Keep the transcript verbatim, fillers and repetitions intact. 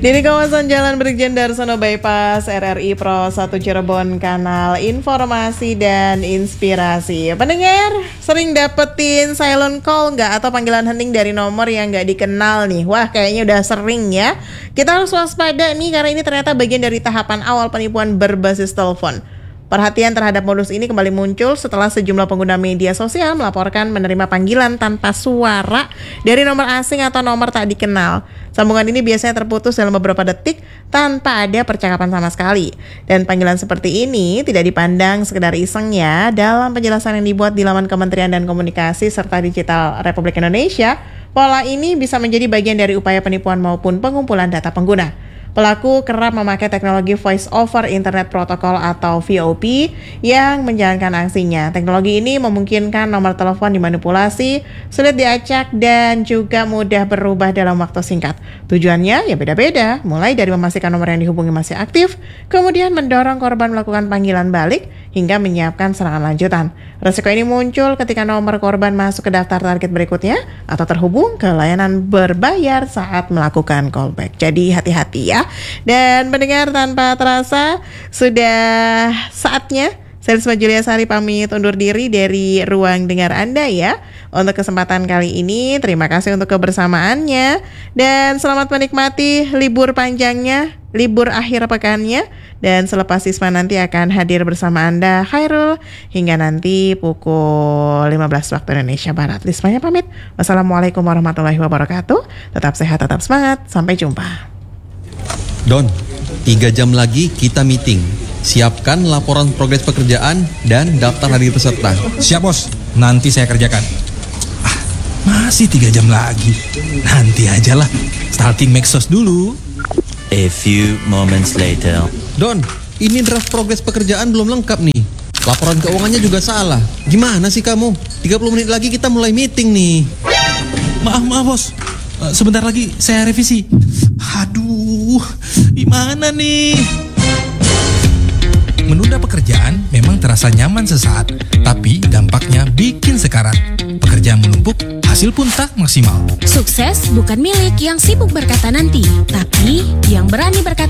Di kawasan Jalan Brigjen Darsono Bypass R R I Pro satu Cirebon, kanal informasi dan inspirasi. Pendengar, sering dapetin silent call nggak atau panggilan hening dari nomor yang nggak dikenal nih? Wah, kayaknya udah sering ya. Kita harus waspada nih karena ini ternyata bagian dari tahapan awal penipuan berbasis telepon. Perhatian terhadap modus ini kembali muncul setelah sejumlah pengguna media sosial melaporkan menerima panggilan tanpa suara dari nomor asing atau nomor tak dikenal. Sambungan ini biasanya terputus dalam beberapa detik tanpa ada percakapan sama sekali. Dan panggilan seperti ini tidak dipandang sekedar iseng ya. Dalam penjelasan yang dibuat di laman Kementerian dan Komunikasi serta Digital Republik Indonesia, pola ini bisa menjadi bagian dari upaya penipuan maupun pengumpulan data pengguna. Pelaku kerap memakai teknologi Voice over Internet Protocol atau V O P yang menjalankan aksinya. Teknologi ini memungkinkan nomor telepon dimanipulasi, sulit diacak, dan juga mudah berubah dalam waktu singkat. Tujuannya ya beda-beda, mulai dari memastikan nomor yang dihubungi masih aktif, kemudian mendorong korban melakukan panggilan balik, hingga menyiapkan serangan lanjutan. Resiko ini muncul ketika nomor korban masuk ke daftar target berikutnya atau terhubung ke layanan berbayar saat melakukan callback. Jadi hati-hati ya. Dan mendengar tanpa terasa sudah saatnya saya Risma Julia Sari pamit undur diri dari ruang dengar Anda ya. Untuk kesempatan kali ini terima kasih untuk kebersamaannya dan selamat menikmati libur panjangnya, libur akhir pekannya. Dan selepas Isma nanti akan hadir bersama Anda Khairul hingga nanti pukul lima belas waktu Indonesia Barat. Rismanya pamit. Wassalamualaikum warahmatullahi wabarakatuh. Tetap sehat, tetap semangat. Sampai jumpa. Don, tiga jam lagi kita meeting. Siapkan laporan progres pekerjaan dan daftar hadir peserta. Siap bos, nanti saya kerjakan. Ah, masih tiga jam lagi. Nanti aja lah, starting Maxos dulu. A few moments later. Don, ini draft progres pekerjaan belum lengkap nih. Laporan keuangannya juga salah. Gimana sih kamu? tiga puluh menit lagi kita mulai meeting nih. Maaf, maaf bos. Uh, sebentar lagi saya revisi. Aduh, gimana nih? Menunda pekerjaan memang terasa nyaman sesaat, tapi dampaknya bikin sekarat. Pekerjaan menumpuk, hasil pun tak maksimal. Sukses bukan milik yang sibuk berkata nanti, tapi yang berani berkata